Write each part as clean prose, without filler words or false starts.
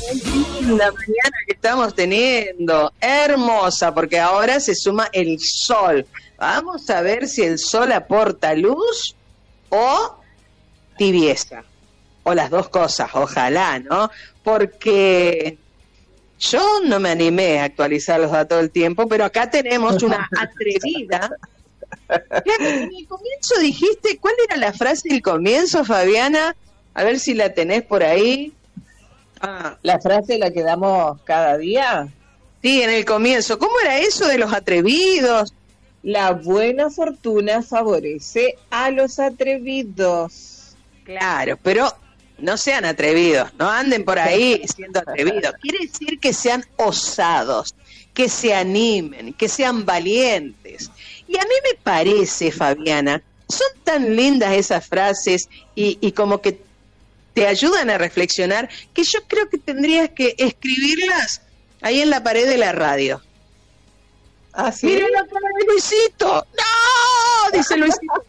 La mañana que estamos teniendo, hermosa, porque ahora se suma el sol. Vamos a ver si el sol aporta luz o tibieza, o las dos cosas, ojalá, ¿no? Porque yo no me animé a actualizarlos a todo el tiempo, pero acá tenemos una atrevida. En el comienzo dijiste, ¿cuál era la frase del comienzo, Fabiana? A ver si la tenés por ahí. La frase la que damos cada día. Sí, en el comienzo. ¿Cómo era eso de los atrevidos? La buena fortuna favorece a los atrevidos. Claro, pero no sean atrevidos, no anden por ahí siendo atrevidos. Quiere decir que sean osados, que se animen, que sean valientes. Y a mí me parece, Fabiana, son tan lindas esas frases y como que te ayudan a reflexionar, que yo creo que tendrías que escribirlas ahí en la pared de la radio. ¿Ah, sí? ¡Mira la cara de Luisito! ¡No! Dice Luisito.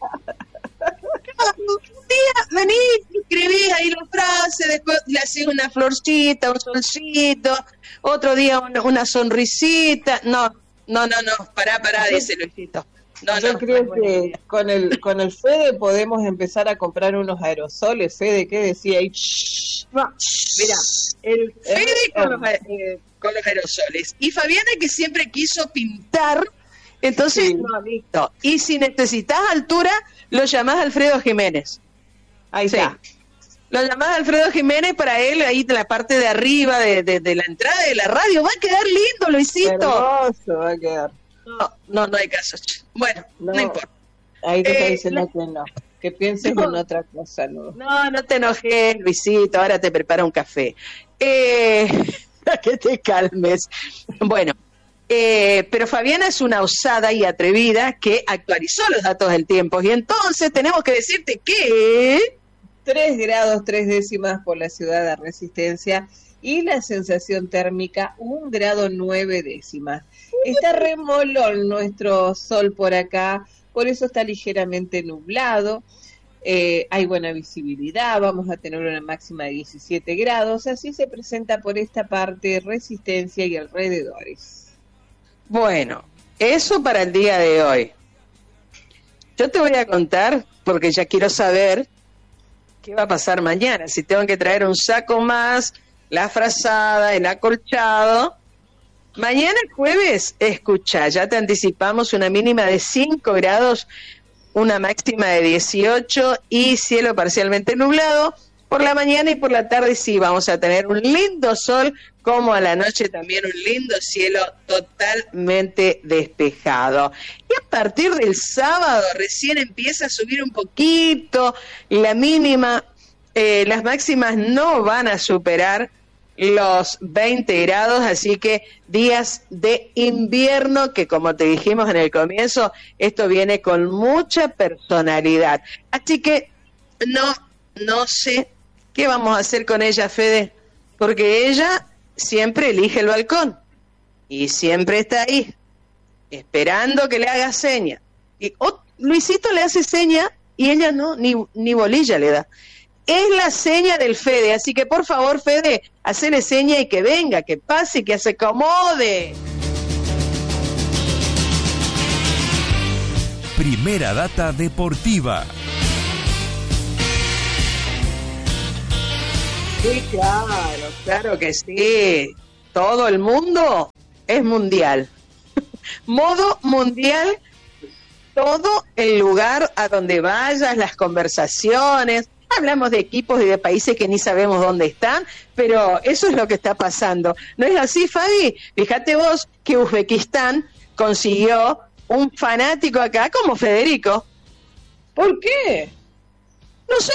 Un día vení, escribí ahí la frase, después le hacés una florcita, un solcito, otro día una sonrisita. No, pará, dice Luisito. Yo creo que con el Fede podemos empezar a comprar unos aerosoles. Fede, ¿qué decía ahí? Mira, el Fede con los aerosoles. Y Fabiana, que siempre quiso pintar, entonces, sí. No, listo. Y si necesitas altura, lo llamás a Alfredo Jiménez. Ahí está. Lo llamás a Alfredo Jiménez, para él, ahí de la parte de arriba de la entrada de la radio. Va a quedar lindo, Luisito. Hermoso va a quedar. No hay caso. Bueno, no importa. Ahí te está diciendo que no. Que pienses en otra cosa, ¿no? No te enojes, Luisito. Ahora te preparo un café. Que te calmes. Bueno, pero Fabiana es una osada y atrevida que actualizó los datos del tiempo. Y entonces tenemos que decirte que 3 grados 3 décimas por la ciudad de Resistencia y la sensación térmica 1 grado 9 décimas. Está remolón nuestro sol por acá, por eso está ligeramente nublado. Hay buena visibilidad, vamos a tener una máxima de 17 grados, así se presenta por esta parte Resistencia y alrededores. Bueno, eso para el día de hoy. Yo te voy a contar, porque ya quiero saber qué va a pasar mañana, si tengo que traer un saco más, la frazada, el acolchado. Mañana jueves, escucha, ya te anticipamos una mínima de 5 grados, una máxima de 18 y cielo parcialmente nublado. Por la mañana y por la tarde sí vamos a tener un lindo sol, como a la noche también un lindo cielo totalmente despejado. Y a partir del sábado recién empieza a subir un poquito la mínima, las máximas no van a superar los 20 grados, así que días de invierno que, como te dijimos en el comienzo, esto viene con mucha personalidad. Así que no sé qué vamos a hacer con ella, Fede, porque ella siempre elige el balcón y siempre está ahí, esperando que le haga seña. Y Luisito le hace seña y ella no, ni bolilla le da. Es la seña del Fede, así que por favor, Fede, hacele seña y que venga, que pase, que se acomode. Primera data deportiva. Sí, claro que sí. Todo el mundo es mundial. Modo mundial, todo el lugar a donde vayas, las conversaciones. Hablamos de equipos y de países que ni sabemos dónde están, pero eso es lo que está pasando. ¿No es así, Fabi? Fíjate vos que Uzbekistán consiguió un fanático acá como Federico. ¿Por qué? No sé.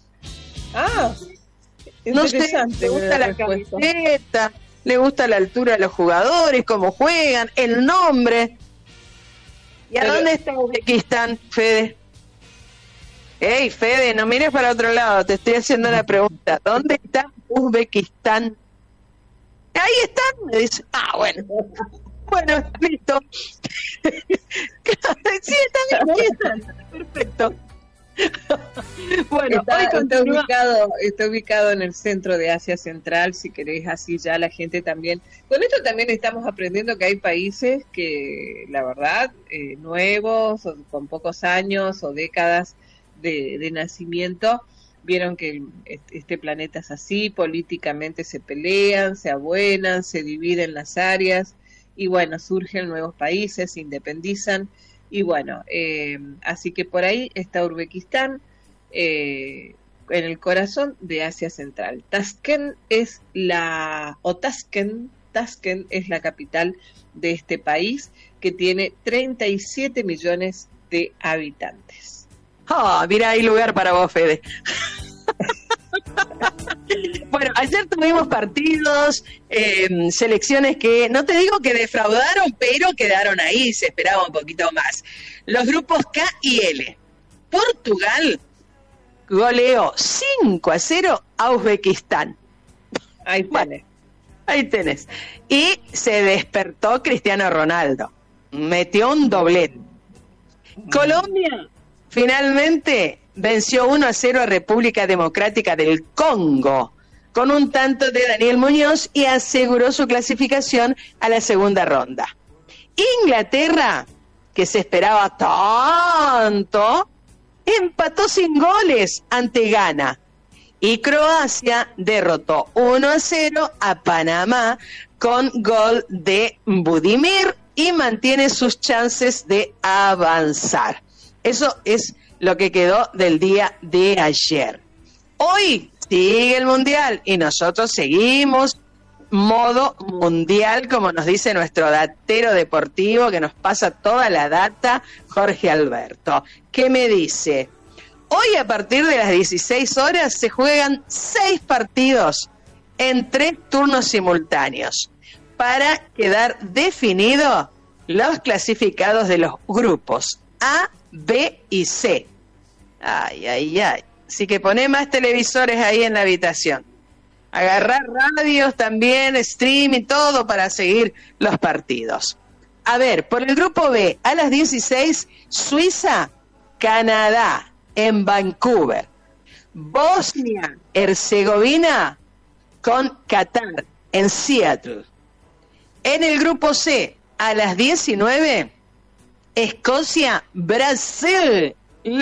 No sé, le gusta la camiseta, le gusta la altura de los jugadores, cómo juegan, el nombre. ¿Y a dónde está Uzbekistán, Fede? Hey, Fede, no mires para otro lado, te estoy haciendo una pregunta. ¿Dónde está Uzbekistán? Ahí están, me dice. Bueno. Bueno, listo. Sí, está bien, ahí están. Perfecto. Bueno, está ubicado en el centro de Asia Central, si querés, así ya la gente también. Con esto también estamos aprendiendo que hay países que, la verdad, nuevos, o con pocos años o décadas de nacimiento, vieron que este planeta es así, políticamente se pelean, se abuenan, se dividen las áreas, y bueno, surgen nuevos países, se independizan, y bueno, así que por ahí está Uzbekistán, en el corazón de Asia Central. Tashkent es Tashkent es la capital de este país, que tiene 37 millones de habitantes. Mira, hay lugar para vos, Fede. Bueno, ayer tuvimos partidos, selecciones que, no te digo que defraudaron, pero quedaron ahí, se esperaba un poquito más. Los grupos K y L. Portugal goleó 5-0 a Uzbekistán. Ahí tenés. Bueno, ahí tenés. Y se despertó Cristiano Ronaldo. Metió un doblete. Colombia finalmente venció 1-0 a República Democrática del Congo con un tanto de Daniel Muñoz y aseguró su clasificación a la segunda ronda. Inglaterra, que se esperaba tanto, empató sin goles ante Ghana. Y Croacia derrotó 1-0 a Panamá con gol de Budimir y mantiene sus chances de avanzar. Eso es lo que quedó del día de ayer. Hoy sigue el Mundial y nosotros seguimos modo mundial, como nos dice nuestro datero deportivo que nos pasa toda la data, Jorge Alberto. ¿Qué me dice? Hoy a partir de las 16 horas se juegan 6 partidos en 3 turnos simultáneos para quedar definidos los clasificados de los grupos A, B y C. Ay, ay, ay. Así que poné más televisores ahí en la habitación. Agarrar radios también, streaming, todo para seguir los partidos. A ver, por el grupo B, a las 16, Suiza, Canadá, en Vancouver. Bosnia, Herzegovina, con Qatar, en Seattle. En el grupo C, a las 19, Escocia, Brasil,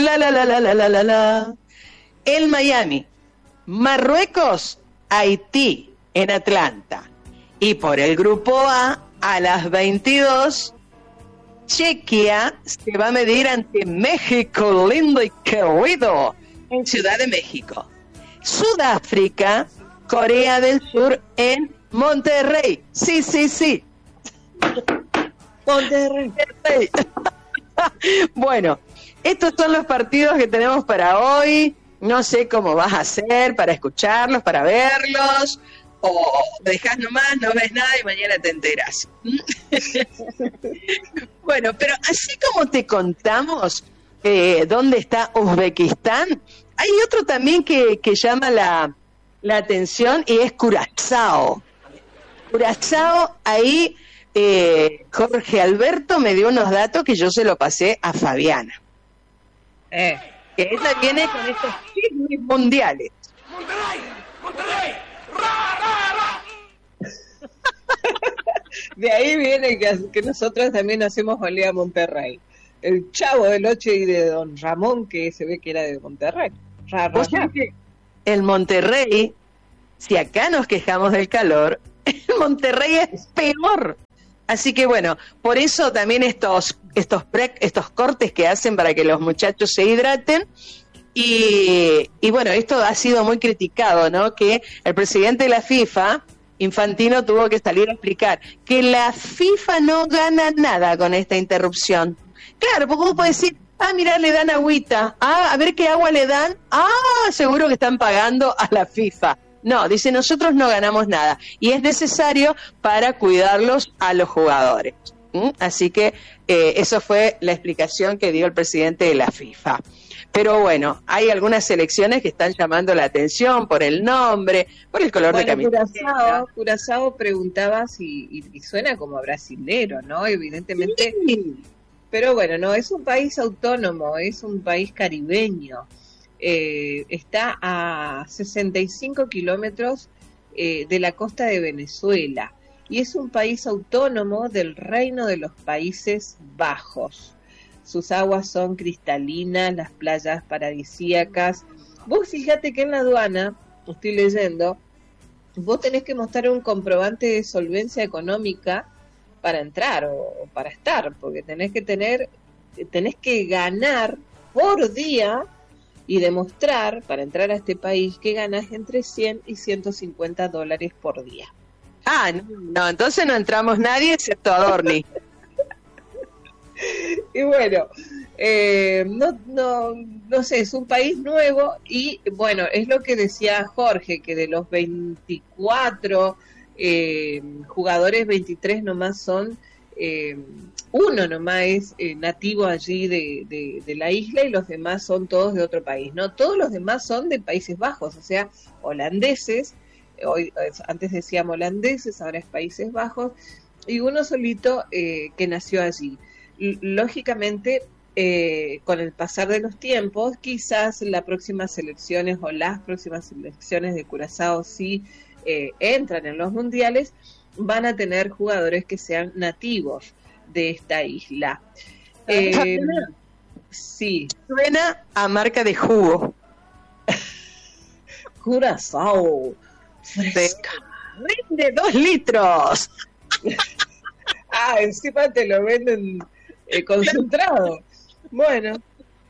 el Miami, Marruecos, Haití, en Atlanta. Y por el grupo A las 22, Chequia se va a medir ante México, lindo y querido, en Ciudad de México. Sudáfrica, Corea del Sur, en Monterrey. Sí. Monterrey. Bueno, estos son los partidos que tenemos para hoy. No sé cómo vas a hacer para escucharlos, para verlos, o dejás nomás, no ves nada y mañana te enteras. Bueno, pero así como te contamos dónde está Uzbekistán, hay otro también que llama la atención y es Curazao. Curazao, ahí Jorge Alberto me dio unos datos que yo se lo pasé a Fabiana. Que ella viene con estos chismes mundiales. ¡Monterrey! ¡Ra! De ahí viene que nosotros también hacemos Olea Monterrey. El Chavo del 8 y de Don Ramón, que se ve que era de Monterrey. O sea que el Monterrey, si acá nos quejamos del calor, el Monterrey es peor. Así que bueno, por eso también estos cortes que hacen para que los muchachos se hidraten. Y bueno, esto ha sido muy criticado, ¿no? Que el presidente de la FIFA, Infantino, tuvo que salir a explicar que la FIFA no gana nada con esta interrupción. Claro, porque vos podés decir, mirá, le dan agüita, a ver qué agua le dan, seguro que están pagando a la FIFA. No, dice, nosotros no ganamos nada y es necesario para cuidarlos a los jugadores. Así que eso fue la explicación que dio el presidente de la FIFA. Pero bueno, hay algunas selecciones que están llamando la atención por el nombre, por el color de camiseta. Curazao preguntaba y suena como brasilero, ¿no? Evidentemente. Sí. Pero bueno, no, es un país autónomo, es un país caribeño. Está a 65 kilómetros de la costa de Venezuela y es un país autónomo del Reino de los Países Bajos. Sus aguas son cristalinas, las playas paradisíacas. Vos fíjate que en la aduana, estoy leyendo, vos tenés que mostrar un comprobante de solvencia económica para entrar o para estar, porque tenés que ganar por día y demostrar para entrar a este país que ganas entre 100 y 150 dólares por día. Ah, no, entonces no entramos nadie excepto Adorni. Y bueno, no sé, es un país nuevo y bueno, es lo que decía Jorge, que de los 24 jugadores, 23 nomás son, uno nomás es nativo allí de la isla y los demás son todos de otro país, ¿no? Todos los demás son de Países Bajos, o sea, holandeses, hoy, antes decíamos holandeses, ahora es Países Bajos, y uno solito que nació allí. Lógicamente, con el pasar de los tiempos, quizás las próximas selecciones o las próximas selecciones de Curazao sí entran en los mundiales, van a tener jugadores que sean nativos de esta isla. Sí. Suena a marca de jugo. Curazao. Fresca. Vende 2 litros. Encima te lo venden concentrado. Bueno,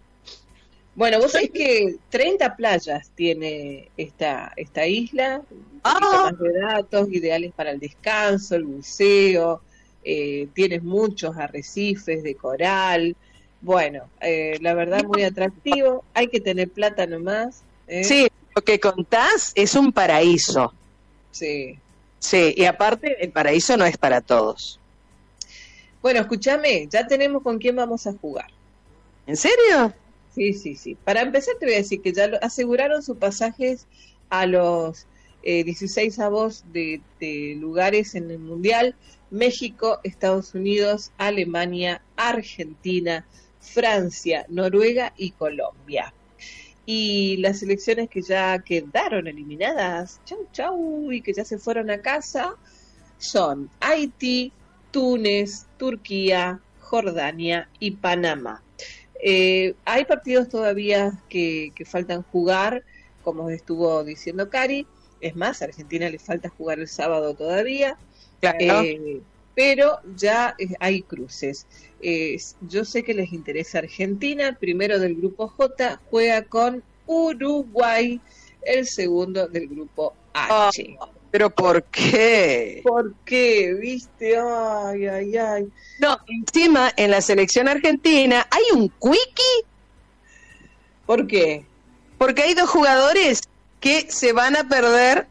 vos sabés que 30 playas tiene esta isla, un poquito más de datos, ideales para el descanso, el buceo, tienes muchos arrecifes de coral, bueno, la verdad muy atractivo, hay que tener plata nomás. Sí, lo que contás es un paraíso. Sí. Sí, y aparte el paraíso no es para todos. Bueno, escúchame, ya tenemos con quién vamos a jugar. ¿En serio? Sí. Para empezar te voy a decir que ya aseguraron sus pasajes a los 16avos de lugares en el Mundial: México, Estados Unidos, Alemania, Argentina, Francia, Noruega y Colombia. Y las selecciones que ya quedaron eliminadas, chau, y que ya se fueron a casa, son Haití, Túnez, Turquía, Jordania y Panamá. Hay partidos todavía que faltan jugar, como estuvo diciendo Cari. Es más, a Argentina le falta jugar el sábado todavía. Claro. Pero ya hay cruces. Yo sé que les interesa Argentina. Primero del grupo J juega con Uruguay, el segundo del grupo H. ¿Pero por qué? ¿Por qué? ¿Viste? Ay. No, encima en la selección argentina hay un quickie. ¿Por qué? Porque hay 2 jugadores que se van a perder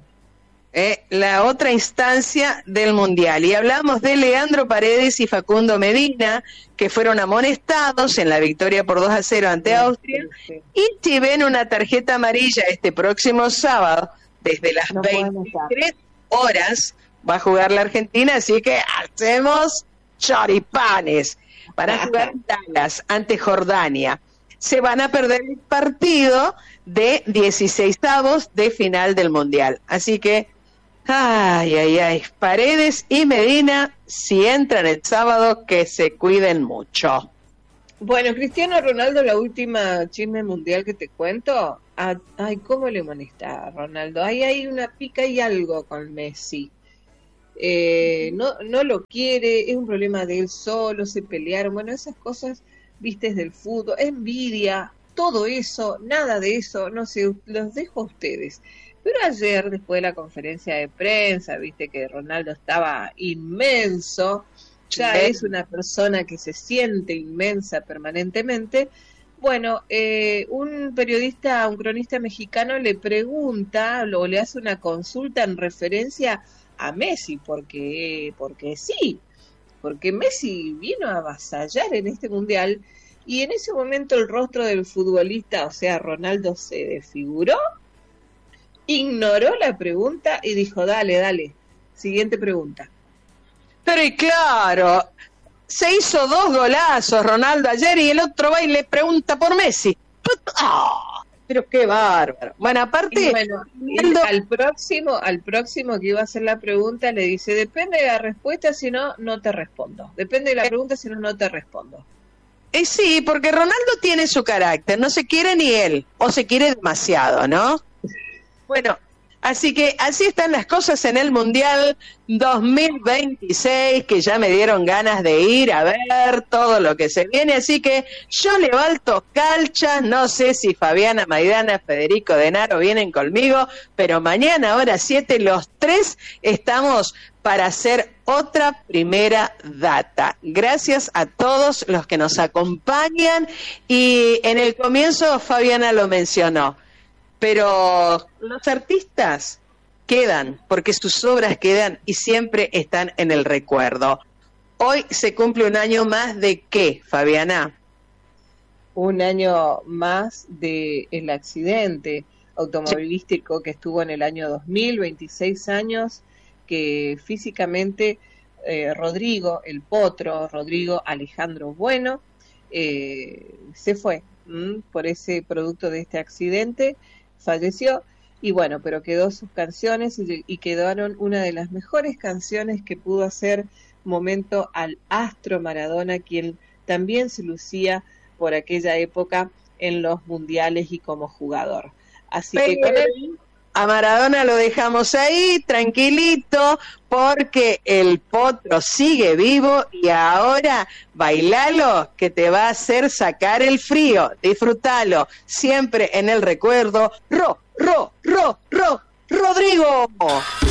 la otra instancia del Mundial. Y hablamos de Leandro Paredes y Facundo Medina, que fueron amonestados en la victoria por 2-0 ante Austria. Sí. Y si ven una tarjeta amarilla este próximo sábado, desde las 23 horas, va a jugar la Argentina, así que hacemos choripanes. Van a jugar Dallas ante Jordania. Se van a perder el partido de 16avos de final del Mundial. Así que, ay, Paredes y Medina, si entran el sábado, que se cuiden mucho. Bueno, Cristiano Ronaldo, la última chisme mundial que te cuento. Ay, cómo le molesta a Ronaldo. Ahí hay una pica y algo con Messi. No lo quiere, es un problema de él solo, se pelearon. Bueno, esas cosas, vistes del fútbol, envidia, todo eso, nada de eso, no sé, los dejo a ustedes. Pero ayer, después de la conferencia de prensa, viste que Ronaldo estaba inmenso, ya es una persona que se siente inmensa permanentemente. Bueno, un periodista, un cronista mexicano le pregunta, o le hace una consulta en referencia a Messi, porque sí, porque Messi vino a avasallar en este mundial, y en ese momento el rostro del futbolista, o sea, Ronaldo, se desfiguró, ignoró la pregunta y dijo, dale, siguiente pregunta. Pero y claro, se hizo 2 golazos Ronaldo ayer y el otro va y le pregunta por Messi. ¡Oh! Pero qué bárbaro. Bueno, aparte, Y bueno, al próximo que iba a hacer la pregunta le dice, depende de la respuesta, si no, no te respondo. Depende de la pregunta, si no, no te respondo. sí, porque Ronaldo tiene su carácter, no se quiere ni él, o se quiere demasiado, ¿no? Bueno, así que así están las cosas en el Mundial 2026, que ya me dieron ganas de ir a ver todo lo que se viene, así que yo levanto calchas, no sé si Fabiana Maidana, Federico Denaro vienen conmigo, pero mañana, hora 7, los 3 estamos para hacer otra primera data. Gracias a todos los que nos acompañan, y en el comienzo Fabiana lo mencionó, pero los artistas quedan, porque sus obras quedan y siempre están en el recuerdo. Hoy se cumple un año más de ¿qué, Fabiana? Un año más del accidente automovilístico que estuvo en el año 2000, 26 años, que físicamente Rodrigo, el potro, Rodrigo Alejandro Bueno, se fue por ese producto de este accidente, falleció, y bueno, pero quedó sus canciones y quedaron una de las mejores canciones que pudo hacer momento al astro Maradona, quien también se lucía por aquella época en los mundiales y como jugador. Así que con él, a Maradona lo dejamos ahí, tranquilito, porque el potro sigue vivo y ahora bailalo, que te va a hacer sacar el frío. Disfrútalo, siempre en el recuerdo. Rodrigo.